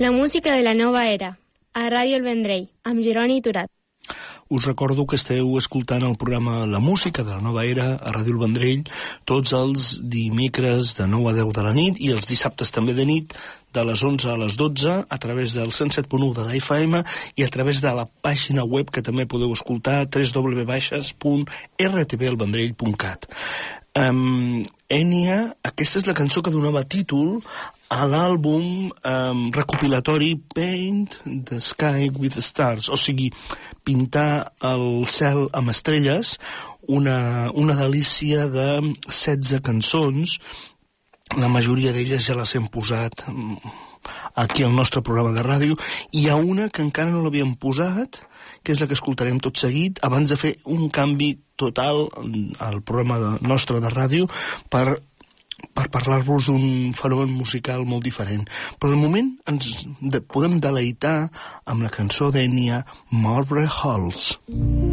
La música de la nova era, a Ràdio El Vendrell, amb Jeroni Turat. Us recordo que esteu escoltant el programa La Música de la Nova Era a Ràdio El Vendrell tots els dimecres de 9 a 10 de la nit i els dissabtes també de nit de les 11 a les 12 a través del 107.1 de la FM i a través de la pàgina web que també podeu escoltar www.rtvelvendrell.cat. Enya, aquesta és la cançó que donava títol a l'àlbum recopilatori Paint the Sky with Stars, o sigui, pintar el cel amb estrelles, una delícia de 16 cançons. La majoria d'elles ja les hem posat aquí al nostre programa de ràdio. Hi ha una que encara no l'havíem posat, que és la que escoltarem tot seguit, abans de fer un canvi total al programa nostre de ràdio per parlar-vos d'un fenomen musical molt diferent. Però de moment ens podem deleitar amb la cançó d'Enya, Marlborough Halls.